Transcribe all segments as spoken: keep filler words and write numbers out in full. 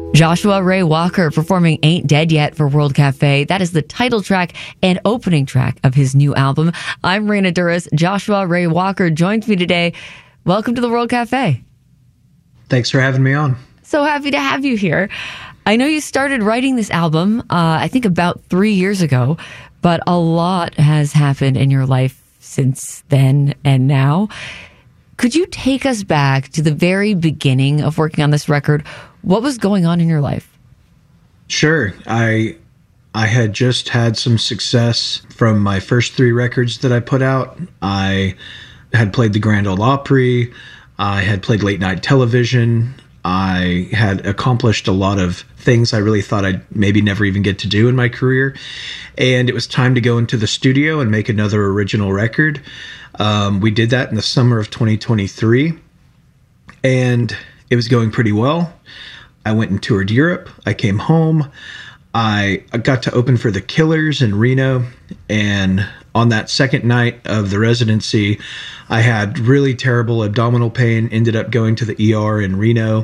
Joshua Ray Walker performing Ain't Dead Yet for World Cafe. That is the title track and opening track of his new album. I'm Raina Douris. Joshua Ray Walker joins me today. Welcome to the World Cafe. Thanks for having me on. So happy to have you here. I know you started writing this album, uh, I think about three years ago, but a lot has happened in your life since then and now. Could you take us back to the very beginning of working on this record? What was going on in your life? Sure. I I had just had some success from my first three records that I put out. I had played the Grand Ole Opry. I had played late night television. I had accomplished a lot of things I really thought I'd maybe never even get to do in my career. And it was time to go into the studio and make another original record. Um, we did that in the summer of twenty twenty-three. And it was going pretty well. I went and toured Europe. I came home. I got to open for the Killers in Reno. And on that second night of the residency, I had really terrible abdominal pain, ended up going to the E R in Reno.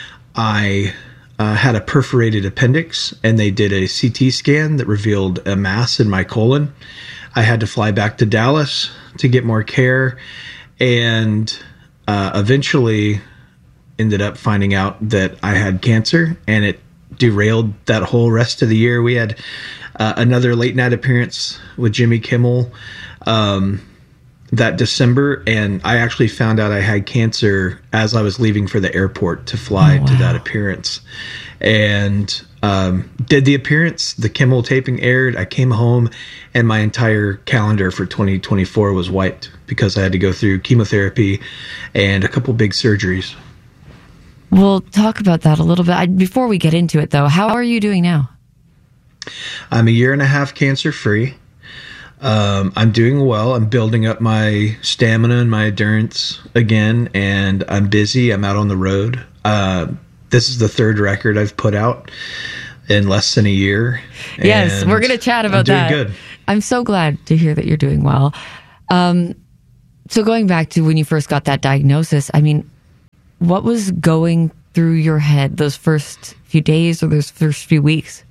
I uh, had a perforated appendix, and they did a C T scan that revealed a mass in my colon. I had to fly back to Dallas to get more care, and uh, eventually ended up finding out that I had cancer, and it derailed that whole rest of the year. We had uh, another late night appearance with Jimmy Kimmel um, that December, and I actually found out I had cancer as I was leaving for the airport to fly oh, wow. to that appearance. And um, did the appearance, the Kimmel taping aired, I came home, and my entire calendar for twenty twenty-four was wiped because I had to go through chemotherapy and a couple big surgeries. We'll talk about that a little bit. I, before we get into it, though, how are you doing now? I'm a year and a half cancer-free. Um, I'm doing well. I'm building up my stamina and my endurance again, and I'm busy. I'm out on the road. Uh, this is the third record I've put out in less than a year. Yes, we're going to chat about I'm doing that. Good. I'm so glad to hear that you're doing well. Um, so going back to when you first got that diagnosis, I mean, what was going through your head those first few days or those first few weeks?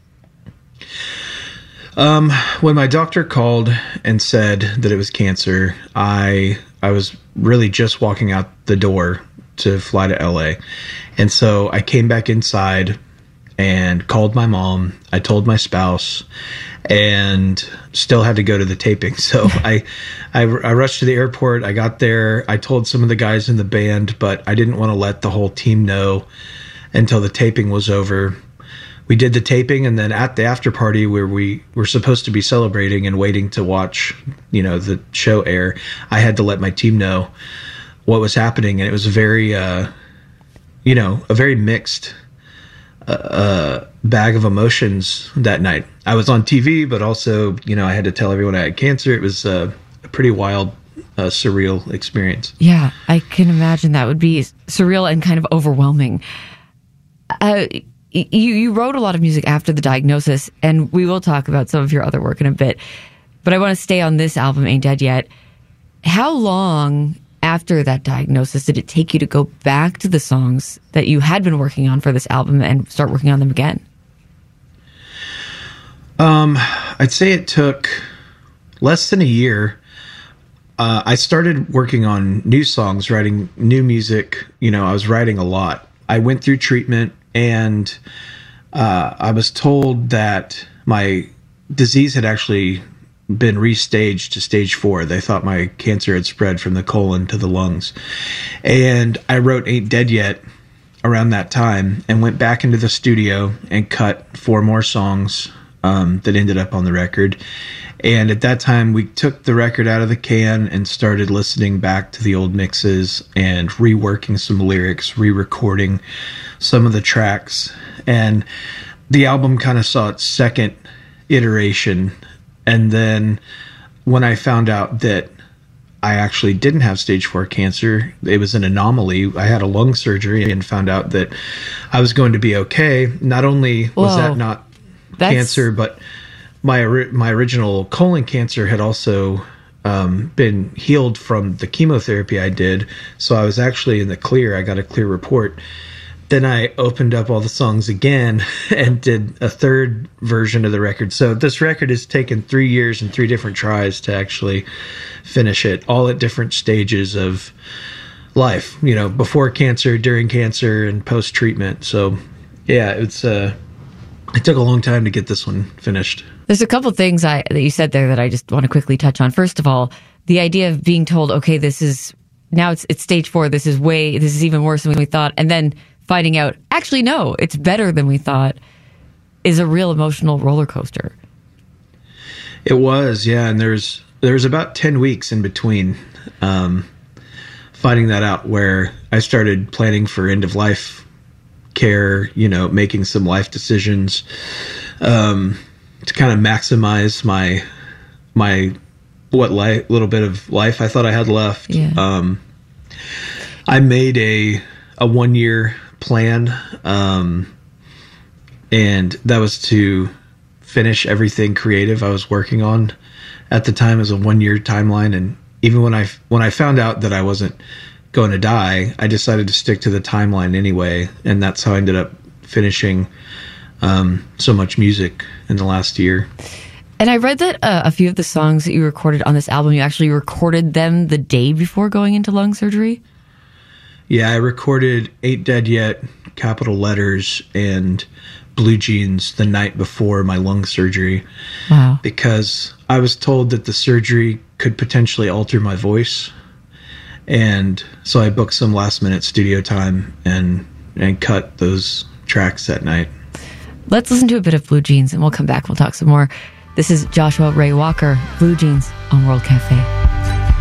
Um, when my doctor called and said that it was cancer, I I was really just walking out the door to fly to L A. And so I came back inside and called my mom. I told my spouse, and still had to go to the taping. So I, I, I rushed to the airport. I got there. I told some of the guys in the band, but I didn't want to let the whole team know until the taping was over. We did the taping, and then at the after party where we were supposed to be celebrating and waiting to watch, you know, the show air, I had to let my team know what was happening. And it was very, uh, you know, a very mixed uh, bag of emotions that night. I was on T V, but also, you know, I had to tell everyone I had cancer. It was uh, a pretty wild, uh, surreal experience. Yeah, I can imagine that would be surreal and kind of overwhelming. Uh, you, you wrote a lot of music after the diagnosis, and we will talk about some of your other work in a bit. But I want to stay on this album, Ain't Dead Yet. How long after that diagnosis did it take you to go back to the songs that you had been working on for this album and start working on them again? Um, I'd say it took less than a year. Uh, I started working on new songs, writing new music. You know, I was writing a lot. I went through treatment, and uh, I was told that my disease had actually been restaged to stage four. They thought my cancer had spread from the colon to the lungs. And I wrote Ain't Dead Yet around that time and went back into the studio and cut four more songs um, that ended up on the record. And at that time, we took the record out of the can and started listening back to the old mixes and reworking some lyrics, re-recording some of the tracks. And the album kind of saw its second iteration. And then when I found out that I actually didn't have stage four cancer, it was an anomaly. I had a lung surgery and found out that I was going to be okay. Not only was Whoa, that not that's... cancer, but my my original colon cancer had also um, been healed from the chemotherapy I did. So I was actually in the clear. I got a clear report. then I opened up all the songs again and did a third version of the record. So this record has taken three years and three different tries to actually finish it, all at different stages of life, you know, before cancer, during cancer, and post-treatment. So yeah, it's uh, it took a long time to get this one finished. There's a couple things I, that you said there that I just want to quickly touch on. First of all, the idea of being told, okay, this is, now it's it's stage four, this is way, this is even worse than we thought, and then finding out, actually, no, it's better than we thought, is a real emotional roller coaster. It was, yeah, and there's there's about ten weeks in between um, finding that out, where I started planning for end of life care, you know, making some life decisions um, to kind of maximize my my what life, little bit of life I thought I had left. Yeah. Um, I made a a one year plan, um, and that was to finish everything creative I was working on at the time as a one year timeline. And even when I when I found out that I wasn't going to die, I decided to stick to the timeline anyway, and that's how I ended up finishing um, so much music in the last year. And I read that uh, a few of the songs that you recorded on this album, you actually recorded them the day before going into lung surgery? Yeah, I recorded Ain't Dead Yet, capital letters, and Blue Jeans the night before my lung surgery. Wow. Because I was told that the surgery could potentially alter my voice. And so I booked some last minute studio time and, and cut those tracks that night. Let's listen to a bit of Blue Jeans and we'll come back. We'll talk some more. This is Joshua Ray Walker, Blue Jeans on World Cafe.